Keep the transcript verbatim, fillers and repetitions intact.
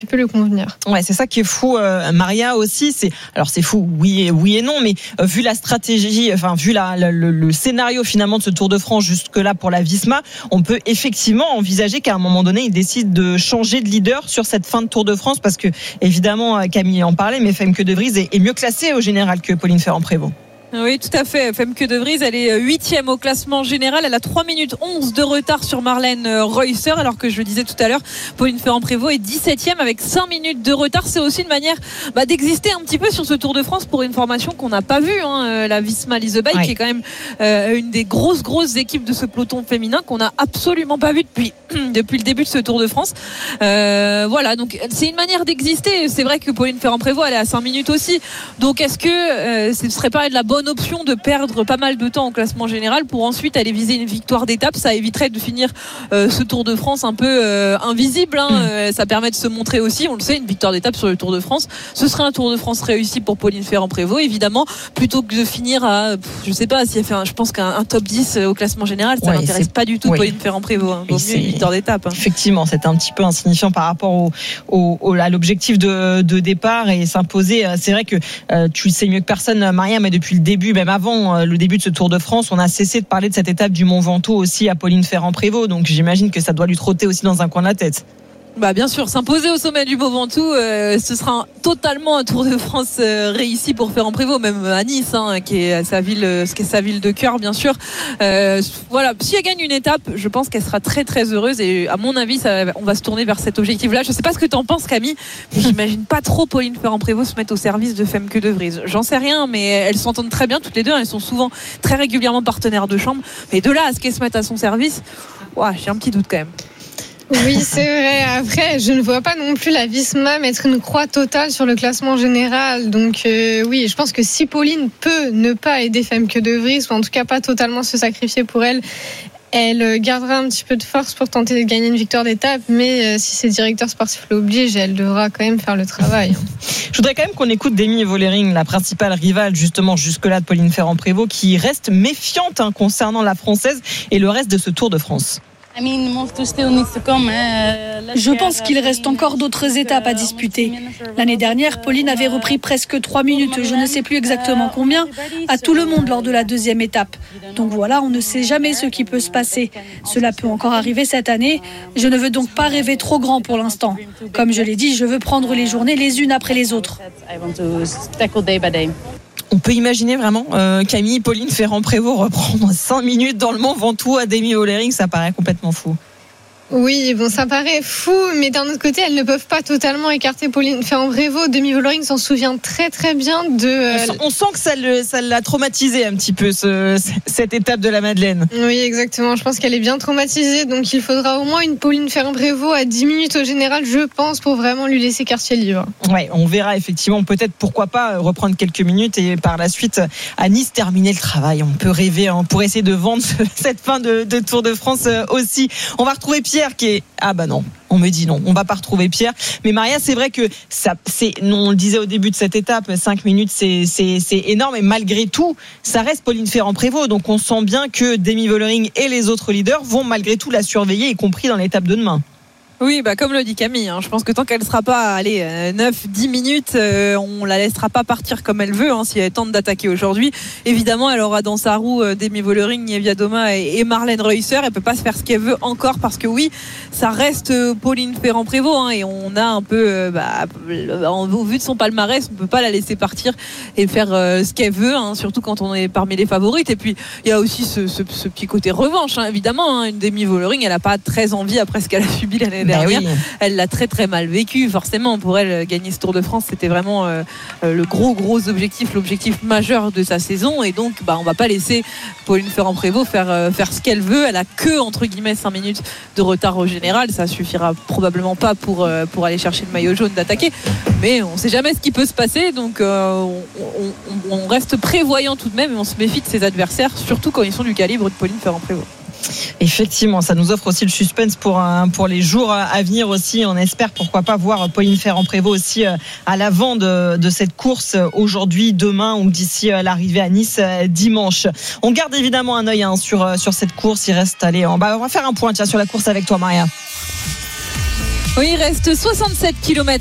peut le convenir. Ouais, c'est ça qui est fou, euh, Maria aussi. C'est alors c'est fou, oui et oui et non, mais euh, vu la stratégie, enfin vu la, la le, le scénario finalement de ce Tour de France jusque là pour la Visma, on peut effectivement envisager qu'à un moment donné, ils décident de changer de leader sur cette fin de Tour de France, parce que évidemment Camille en parlait, mais Femke de Vries est, est mieux classée au général que Pauline Ferrand-Prévot. Oui, tout à fait. Femke de Vries, elle est huitième au classement général. Elle a trois minutes onze de retard sur Marlène Reusser, alors que je le disais tout à l'heure, Pauline Ferrand-Prévot est dix-septième avec cinq minutes de retard. C'est aussi une manière bah, d'exister un petit peu sur ce Tour de France pour une formation qu'on n'a pas vue, hein, la Visma Lease a Bike, ouais. qui est quand même euh, une des grosses grosses équipes de ce peloton féminin qu'on n'a absolument pas vu depuis depuis le début de ce Tour de France. Euh, voilà, donc c'est une manière d'exister. C'est vrai que Pauline Ferrand-Prévot, elle est à cinq minutes aussi. Donc est-ce que euh, ce serait pas de la bonne option de perdre pas mal de temps au classement général pour ensuite aller viser une victoire d'étape? Ça éviterait de finir euh, ce Tour de France un peu euh, invisible, hein. euh, ça permet de se montrer aussi, on le sait, une victoire d'étape sur le Tour de France, ce serait un Tour de France réussi pour Pauline Ferrand-Prévot évidemment, plutôt que de finir à pff, je sais pas si elle fait un, je pense qu'un un top dix au classement général ça ouais, n'intéresse pas du tout oui. Pauline Ferrand-Prévôt, hein. Vaut mieux une victoire d'étape, hein. Effectivement, c'est un petit peu insignifiant par rapport au, au, au, à l'objectif de, de départ et s'imposer. C'est vrai que euh, tu le sais mieux que personne, Maria, mais depuis le début, même avant le début de ce Tour de France, on a cessé de parler de cette étape du Mont Ventoux aussi à Pauline Ferrand-Prévot. Donc j'imagine que ça doit lui trotter aussi dans un coin de la tête. Bah bien sûr, s'imposer au sommet du Mont Ventoux, euh, ce sera un, totalement un Tour de France euh, réussi pour Ferrand-Prévot, même à Nice, hein, qui est sa ville, euh, qui est sa ville de cœur, bien sûr. Euh, voilà, si elle gagne une étape, je pense qu'elle sera très très heureuse et à mon avis, ça, on va se tourner vers cet objectif-là. Je sais pas ce que t'en penses, Camille, mais j'imagine pas trop Pauline Ferrand-Prévot se mettre au service de Femke de Vries. J'en sais rien, mais elles s'entendent très bien toutes les deux. Elles sont souvent très régulièrement partenaires de chambre. Mais de là à ce qu'elles se mettent à son service, ouah, j'ai un petit doute quand même. Oui, c'est vrai. Après, je ne vois pas non plus la Visma mettre une croix totale sur le classement général. Donc euh, oui, je pense que si Pauline peut ne pas aider Femke de Vries, ou en tout cas pas totalement se sacrifier pour elle, elle gardera un petit peu de force pour tenter de gagner une victoire d'étape. Mais euh, si ses directeurs sportifs l'obligent, elle devra quand même faire le travail. Je voudrais quand même qu'on écoute Demi Vollering, la principale rivale justement jusque-là de Pauline Ferrand-Prévot, qui reste méfiante hein, concernant la Française et le reste de ce Tour de France. Je pense qu'il reste encore d'autres étapes à disputer. L'année dernière, Pauline avait repris presque trois minutes, je ne sais plus exactement combien, à tout le monde lors de la deuxième étape. Donc voilà, on ne sait jamais ce qui peut se passer. Cela peut encore arriver cette année. Je ne veux donc pas rêver trop grand pour l'instant. Comme je l'ai dit, je veux prendre les journées les unes après les autres. On peut imaginer vraiment euh, Camille, Pauline Ferrand-Prévot reprendre cinq minutes dans le Mont Ventoux à Demi Vollering, ça paraît complètement fou. Oui, bon, ça paraît fou, mais d'un autre côté, elles ne peuvent pas totalement écarter Pauline Ferrand-Prévot. Demi Vollering s'en souvient très très bien de. Euh... On, sent, on sent que ça, le, ça l'a traumatisé un petit peu ce, cette étape de la Madeleine. Oui, exactement. Je pense qu'elle est bien traumatisée, donc il faudra au moins une Pauline Ferrand-Prévot à dix minutes au général, je pense, pour vraiment lui laisser quartier libre. Ouais, on verra effectivement. Peut-être pourquoi pas reprendre quelques minutes et par la suite à Nice terminer le travail. On peut rêver hein, pour essayer de vendre cette fin de, de Tour de France aussi. On va retrouver Pierre. Qui est ah bah non, on me dit non, on va pas retrouver Pierre. Mais Maria, c'est vrai que ça, c'est, non, on le disait au début de cette étape, cinq minutes, c'est, c'est, c'est énorme. Et malgré tout, ça reste Pauline Ferrand-Prévot. Donc on sent bien que Demi Vollering et les autres leaders vont malgré tout la surveiller, y compris dans l'étape de demain. Oui, bah comme le dit Camille, hein, je pense que tant qu'elle ne sera pas allez, neuf dix minutes, euh, on la laissera pas partir comme elle veut, hein, si elle tente d'attaquer aujourd'hui. Évidemment, elle aura dans sa roue euh, Demi Vollering, Nevia Doma et, et Marlène Reusser. Elle peut pas se faire ce qu'elle veut encore parce que oui, ça reste euh, Pauline Ferrand-Prévot hein, et on a un peu, euh, bah, au vu de son palmarès, on peut pas la laisser partir et faire euh, ce qu'elle veut, hein, surtout quand on est parmi les favorites. Et puis il y a aussi ce, ce, ce petit côté revanche, hein, évidemment. Hein, une Demi Vollering, elle a pas très envie après ce qu'elle a subi l'année dernière. Oui. Elle l'a très très mal vécu forcément. Pour elle, gagner ce Tour de France, c'était vraiment euh, le gros gros objectif, l'objectif majeur de sa saison. Et donc bah, on va pas laisser Pauline Ferrand-Prévot faire, euh, faire ce qu'elle veut. Elle a que entre guillemets cinq minutes de retard au général. Ça suffira probablement pas pour, euh, pour aller chercher le maillot jaune, d'attaquer, mais on sait jamais ce qui peut se passer. Donc euh, on, on, on reste prévoyant tout de même et on se méfie de ses adversaires, surtout quand ils sont du calibre de Pauline Ferrand-Prévot. Effectivement, ça nous offre aussi le suspense pour, un, pour les jours à venir aussi. On espère pourquoi pas voir Pauline Ferrand-Prévot aussi à l'avant de, de cette course aujourd'hui, demain ou d'ici l'arrivée à Nice dimanche. On garde évidemment un œil hein, sur, sur cette course. Il reste allez, on va, on va faire un point tiens, sur la course avec toi, Maria. Oui, il reste soixante-sept kilomètres